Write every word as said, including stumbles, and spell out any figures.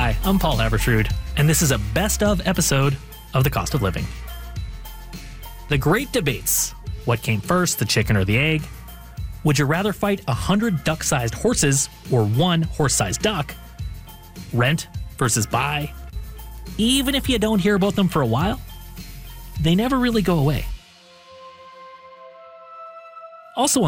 Hi, I'm Paul Haversrud, and this is a best of episode of The Cost of Living. The great debates. What came first, the chicken or the egg? Would you rather fight a hundred duck-sized horses or one horse-sized duck? Rent versus buy? Even if you don't hear about them for a while, they never really go away. Also